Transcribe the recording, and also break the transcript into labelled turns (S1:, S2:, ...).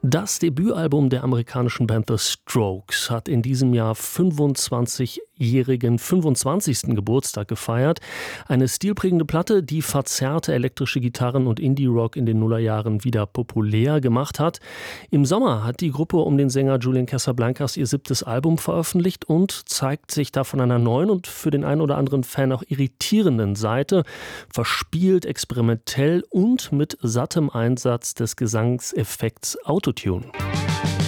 S1: Das Debütalbum der amerikanischen Band The Strokes hat in diesem Jahr 25. Geburtstag gefeiert. Eine stilprägende Platte, die verzerrte elektrische Gitarren und Indie-Rock in den Nullerjahren wieder populär gemacht hat. Im Sommer hat die Gruppe um den Sänger Julian Casablancas ihr 7. Album veröffentlicht und zeigt sich da von einer neuen und für den einen oder anderen Fan auch irritierenden Seite. Verspielt, experimentell und mit sattem Einsatz des Gesangseffekts Autotune.